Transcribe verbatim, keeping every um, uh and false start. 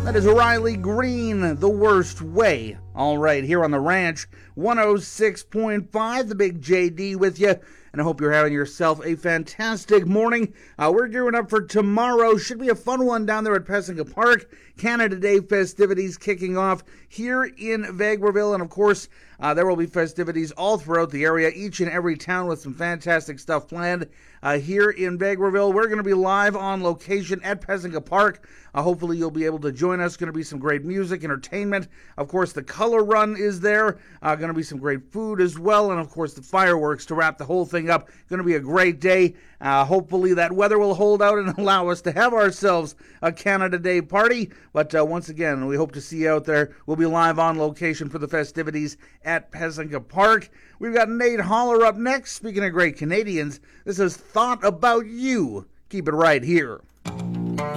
That is Riley Green, The Worst Way. All right, here on the ranch, one oh six point five, the Big J D with you. And I hope you're having yourself a fantastic morning. Uh, we're gearing up for tomorrow. Should be a fun one down there at Pesinka Park. Canada Day festivities kicking off here in Vegreville. And of course, uh, there will be festivities all throughout the area, each and every town with some fantastic stuff planned uh, here in Vegreville. We're going to be live on location at Pesinka Park. Uh, hopefully you'll be able to join us. Going to be some great music, entertainment. Of course, the color run is there. Uh, going to be some great food as well. And of course, the fireworks to wrap the whole thing up. Going to be a great day. Uh, hopefully that weather will hold out and allow us to have ourselves a Canada Day party. But uh, once again, we hope to see you out there. We'll be live on location for the festivities at Pesinka Park. We've got Nate Holler up next. Speaking of great Canadians, this is Thought About You. Keep it right here.